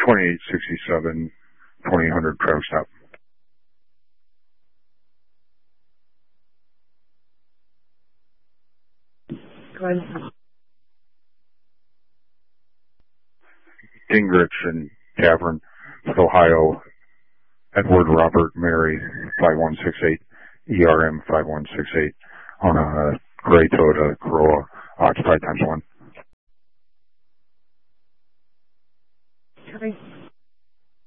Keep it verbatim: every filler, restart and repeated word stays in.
twenty-eight sixty-seven, twenty hundred traffic stop. Go ahead. Gingrich and Tavern, Ohio, Edward Robert Mary, five one six eight, E R M five one six eight, on a gray Toyota Corolla, occupied times one. Okay.